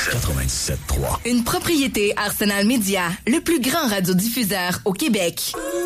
97.3. Une propriété Arsenal Média, le plus grand radiodiffuseur au Québec.